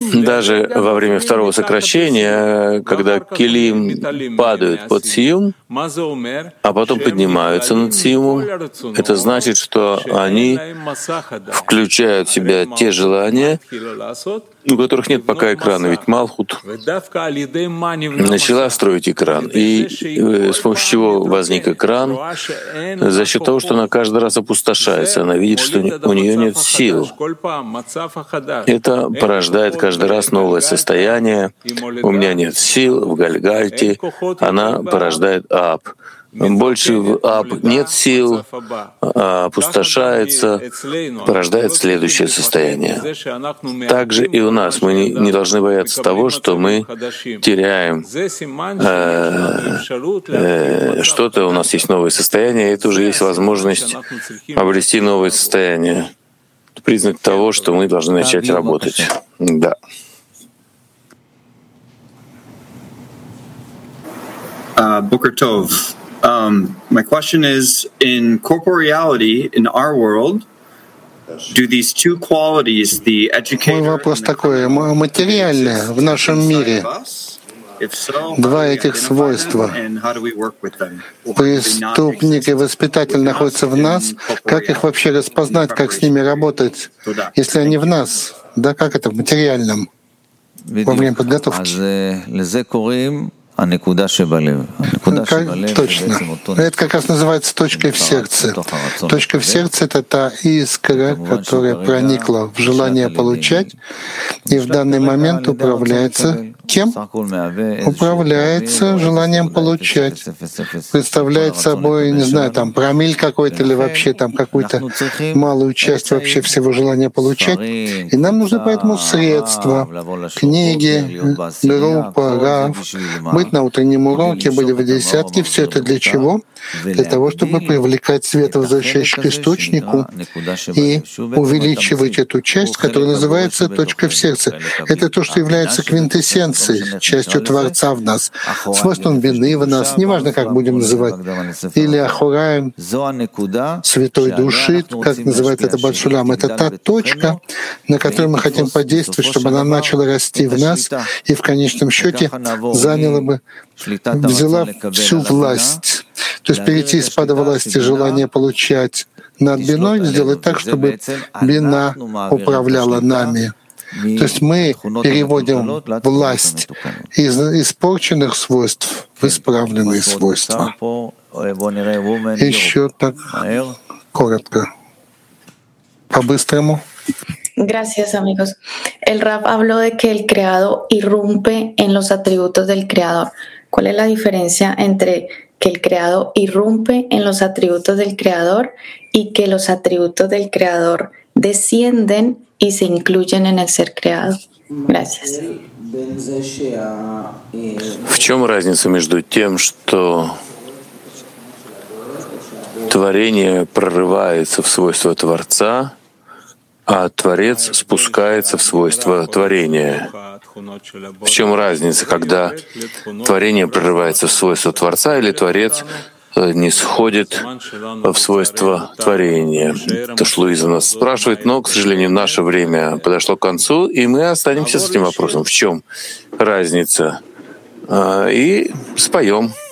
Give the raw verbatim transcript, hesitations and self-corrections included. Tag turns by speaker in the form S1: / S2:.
S1: Даже во время второго сокращения, когда килим падают под сиюм, а потом поднимаются над сиюмом, это значит, что они включают в себя те желания, у которых нет пока экрана, ведь Малхут начала строить экран. И с помощью чего возник экран? За счет того, что она каждый раз опустошается, она видит, что у нее нет сил. Это порождает каждый раз новое состояние. У меня нет сил в Гальгальте. Она порождает ап. Больше в ап нет сил, а опустошается, порождает следующее состояние. Также и у нас мы не, не должны бояться того, что мы теряем э, э, что-то, у нас есть новое состояние, и это уже есть возможность обрести новое состояние. Признак того, что мы должны начать работать. Да.
S2: Boker Tov. Um, my question is, in corporeality, in our world, do these two qualities, the educator...
S3: Мой вопрос такой, материальное в нашем мире, два этих свойства, преступник и воспитатель находятся в нас, как их вообще распознать, как с ними работать, если они в нас? Да, как это в материальном, во время подготовки? Точно. Это как раз называется точкой в сердце. Точка в сердце — это та искра, которая проникла в желание получать и в данный момент управляется кем? Управляется желанием получать. Представляет собой, не знаю, там промилль какой-то или вообще там какую-то малую часть вообще всего желания получать. И нам нужны поэтому средства, книги, группа, рав, быть на утреннем уроке, были в десятке. Все это для чего? Для того, чтобы привлекать свет, возвращающий к источнику, и увеличивать эту часть, которая называется точкой в сердце. Это то, что является квинтэссенцией, частью Творца в нас, свойством вины в нас, неважно, как будем называть, или Ахураем, святой души, как называет это Бальшулам. Это та точка, на которую мы хотим подействовать, чтобы она начала расти в нас и в конечном счете заняла бы, взяла всю власть. То есть перейти из пада власти, желания получать над биной, сделать так, чтобы бина управляла нами. То есть мы переводим власть из испорченных свойств в исправленные свойства. Еще так коротко, по-быстрому.
S4: Gracias, amigos. El Rab habló de que el creado irrumpe en los atributos del creador. ¿Cuál es la diferencia entre que el creado irrumpe en los atributos del creador y que los atributos del creador descienden y se incluyen en el ser creado? Gracias.
S1: В чем разница между тем, что творение прорывается в свойства Творца, а Творец спускается в свойства творения? В чем разница, когда творение прорывается в свойства Творца или Творец не сходит в свойства творения? То, что Луиза нас спрашивает, но, к сожалению, наше время подошло к концу, и мы останемся с этим вопросом. В чем разница? И споем.